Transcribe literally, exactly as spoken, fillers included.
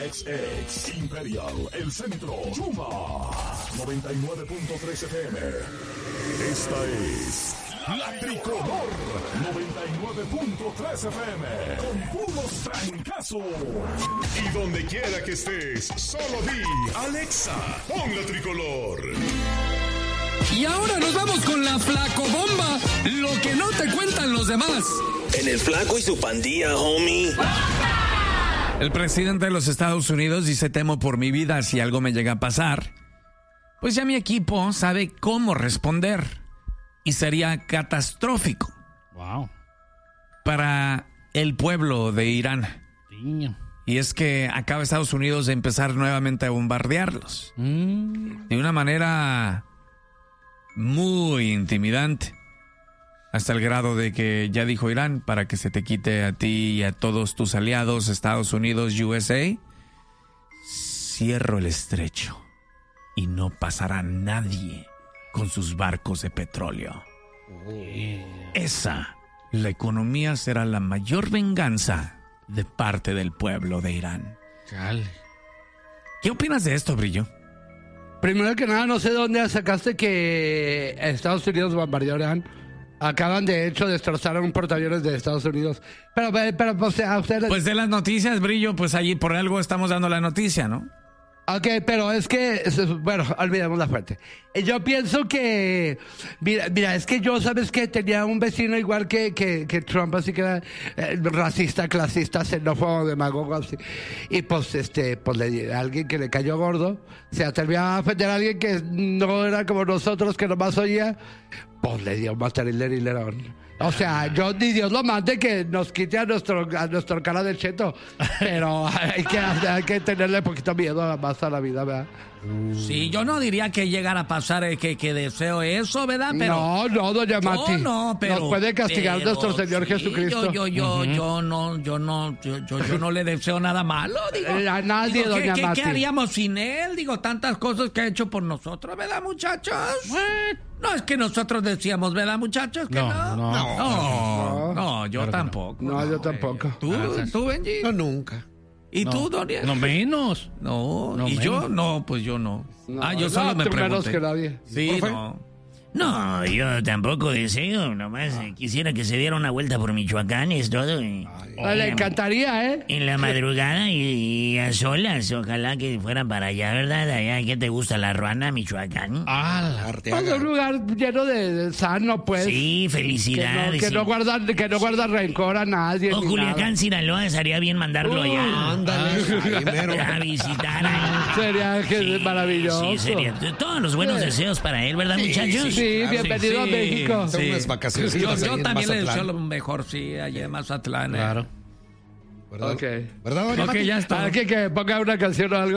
X X Imperial, El Centro, Chuma, noventa y nueve punto tres F M. Esta es La Tricolor, noventa y nueve punto tres F M, con puros trancazos. Y donde quiera que estés, solo di, Alexa, pon La Tricolor. Y ahora nos vamos con la Flacobomba, lo que no te cuentan los demás. En el Flaco y su pandilla, homie. El presidente de los Estados Unidos dice: temo por mi vida si algo me llega a pasar. Pues ya mi equipo sabe cómo responder. Y sería catastrófico. Wow. Para el pueblo de Irán. Niño. Y es que acaba Estados Unidos de empezar nuevamente a bombardearlos. Mm. De una manera muy intimidante. Hasta el grado de que ya dijo Irán: para que se te quite a ti y a todos tus aliados, Estados Unidos, U S A, cierro el estrecho y no pasará nadie con sus barcos de petróleo. Esa, la economía será la mayor venganza de parte del pueblo de Irán. Chale. ¿Qué opinas de esto, Brillo? Primero que nada, no sé dónde sacaste que Estados Unidos bombardeó Irán. Acaban de hecho destrozar un portaaviones de Estados Unidos. Pero, pero, o sea, ustedes... Pues de las noticias, Brillo, pues allí por algo estamos dando la noticia, ¿no? Ok, pero es que, bueno, olvidemos la fuente. Yo pienso que, mira, mira, es que yo, ¿sabes qué? Tenía un vecino igual que, que, que Trump, así que era eh, racista, clasista, xenófobo, demagogo, así. Y pues, este, pues le, alguien que le cayó gordo, se atrevió a ofender a alguien que no era como nosotros, que nomás oía, pues le dio más terrible hilerón. O sea, yo ni Dios lo mande que nos quite a nuestro, a nuestro cara de cheto. Pero hay que, hay que tenerle poquito miedo más a la vida, ¿verdad? Sí, yo no diría que llegara a pasar eh, que, que deseo eso, ¿verdad? Pero no, no, doña Mati. No, no, pero... Nos puede castigar pero, nuestro Señor sí, Jesucristo. Yo, yo, yo, uh-huh. yo no, yo no, yo, yo, yo no le deseo nada malo, digo. A nadie, digo, doña ¿qué, Mati. ¿qué, ¿Qué haríamos sin él? Digo, tantas cosas que ha hecho por nosotros, ¿verdad, muchachos? No es que nosotros decíamos, ¿verdad, muchachos? Que no. No, No, no. no, no, no yo claro tampoco. No, no, yo tampoco. ¿Tú, tú, Benji? No, nunca. ¿Y no, tú, Doniel? No menos. No, No y menos. yo no, pues yo no. No, ah, yo no, solo me tú menos pregunté. que nadie. Sí, no. No, yo tampoco deseo, nomás eh, quisiera que se diera una vuelta por Michoacán, es todo. Y, Ah, le encantaría, ¿eh? en la madrugada y, y a solas, ojalá que fueran para allá, ¿verdad? Allá, ¿qué te gusta, la Ruana, Michoacán? Ah, Pues Arteaga. un lugar lleno de, de sano, pues. Sí, Que no, felicidades. que no sí. guarda, que no guarda rencor a nadie. O ni Culiacán, nada. Sinaloa, estaría bien mandarlo allá. Ándale, ahí mero. A visitar ahí. Sería que maravilloso. Sí, sería. Todos los buenos Sí. deseos para él, ¿verdad, Sí, muchachos? Sí, Claro, bienvenido sí, a México. Son unas vacaciones. Yo, ahí yo en también le deseo Mazatlán. lo mejor, sí, allá en Mazatlán. eh. claro. ¿Verdad? Ok. ¿Verdad, doña Ok, Mati? ya está. Para que, que ponga una canción o algo.